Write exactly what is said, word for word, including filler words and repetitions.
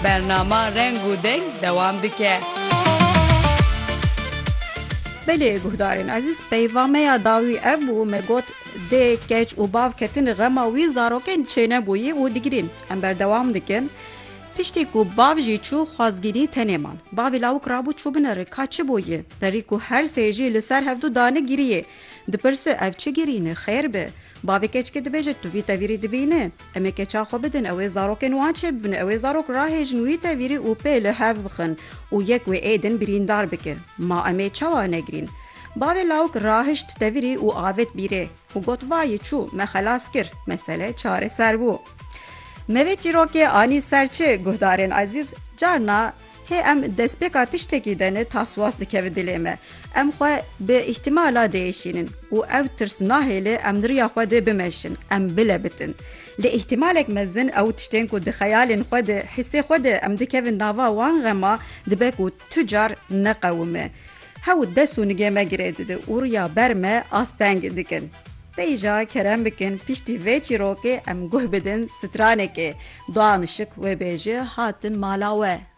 Bernama Reng û Deng dewam dike. Belê guhdarên ezîz, peyvameya dawî ev bû me got dê keç û bav ketin xema wî zarokên çênebûyî û digirîn. Em berdewam dikin. Piştî ku bav jî çû xwazgirî tenê man. Bavê lawik rabû çû binêre ka çi bûye? Derî ku her sê jî li ser hevdû dane giriye. Dipirse ev çi girîne? Xêr be. Bavê keçikê dibêje tu vî tevîrî dibîne. Em ê keça xwe bidin, ew ê zarokên wan çê bibin, ew ê zarok rahêjin wî tevîrî û pê li hev bixin û yek wê êdin birîndar bike. Ma em ê çawa negirîn? Bavê lawik rahişt tevîrî û avêt bîrê û got vayê çû me xelas kir. Mesele çareser bû. Mevê çîrokê anî serçe guhdarên ezîz, carna hê em destpêka tiştekî dene taswas dikeve dilê me. Em xwe bi îhtimala diêşînin û ev tirs nahêle em diriya xwe dê bimeşin, em bile bitin. Lê îhtimalek mezin ew tiştên ku di xeyalên xwe de hissê xwe de em dikevin nava wan xema dibe ku tu car neqewime. Hew dest û nigê me girê dide û riya ber me asteng dikin. Deyja kerem bikin piştî vê çîrokê em guh bidin stranekê. Doğan ışık ve bêje hatin mala we.